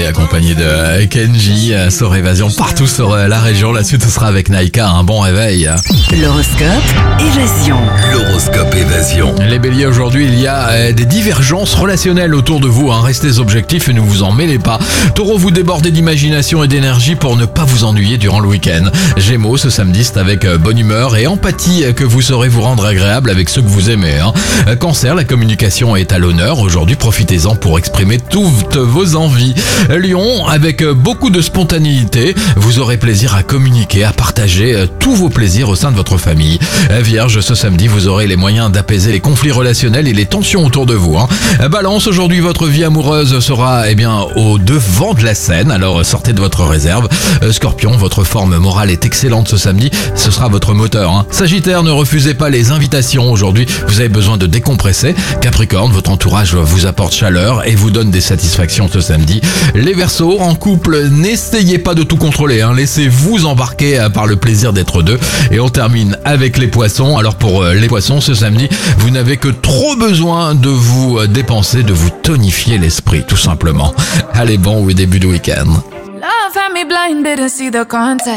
Friday accompagné de Kenji sur Évasion partout sur la région. La suite ce sera avec Naika. Un bon réveil. L'horoscope Évasion. L'horoscope Évasion. Les béliers, aujourd'hui il y a des divergences relationnelles autour de vous. Restez objectifs et ne vous en mêlez pas. Taureau, vous débordez d'imagination et d'énergie pour ne pas vous ennuyer durant le week-end. Gémeaux, ce samedi c'est avec bonne humeur et empathie que vous saurez vous rendre agréable avec ceux que vous aimez. Cancer, la communication est à l'honneur. Aujourd'hui, profitez-en pour exprimer toutes vos envies. Lion, avec beaucoup de spontanéité, vous aurez plaisir à communiquer, à partager tous vos plaisirs au sein de votre famille. Vierge, ce samedi, vous aurez les moyens d'apaiser les conflits relationnels et les tensions autour de vous. Balance, aujourd'hui, votre vie amoureuse sera au devant de la scène, alors sortez de votre réserve. Scorpion, votre forme morale est excellente ce samedi, ce sera votre moteur. Sagittaire, ne refusez pas les invitations. Aujourd'hui, vous avez besoin de décompresser. Capricorne, votre entourage vous apporte chaleur et vous donne des satisfactions ce samedi. Les Verseaux, en couple, n'essayez pas de tout contrôler. Laissez-vous embarquer par le plaisir d'être deux. Et on termine avec les Poissons. Alors pour les Poissons, ce samedi, vous n'avez que trop besoin de vous dépenser, de vous tonifier l'esprit, tout simplement. Allez, bon début de week-end. Love had me blinded to see the contact.